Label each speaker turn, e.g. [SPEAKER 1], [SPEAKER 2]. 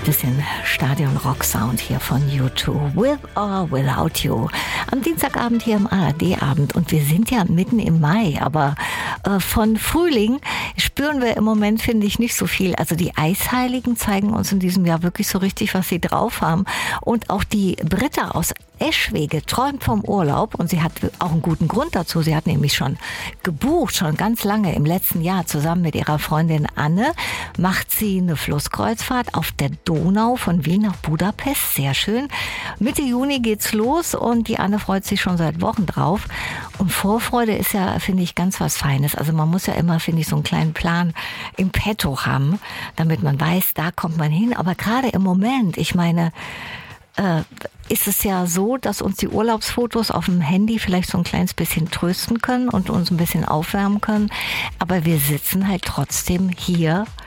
[SPEAKER 1] Bisschen Stadion-Rock-Sound hier von U2, With or Without You. Am Dienstagabend hier im ARD-Abend und wir sind ja mitten im Mai, aber von Frühling spüren wir im Moment, finde ich, nicht so viel. Also die Eisheiligen zeigen uns in diesem Jahr wirklich so richtig, was sie drauf haben. Und auch die Britta aus Eschwege träumt vom Urlaub und sie hat auch einen guten Grund dazu. Sie hat nämlich schon gebucht, schon ganz lange im letzten Jahr zusammen mit ihrer Freundin Anne macht sie eine Flusskreuzfahrt auf der Donau von Wien nach Budapest. Sehr schön. Mitte Juni geht's los und die Anne freut sich schon seit Wochen drauf. Und Vorfreude ist ja, finde ich, ganz was Feines. Also man muss ja immer, finde ich, so einen kleinen Plan im Petto haben, damit man weiß, da kommt man hin. Aber gerade im Moment, ich meine, ist es ja so, dass uns die Urlaubsfotos auf dem Handy vielleicht so ein kleines bisschen trösten können und uns ein bisschen aufwärmen können. Aber wir sitzen halt trotzdem hier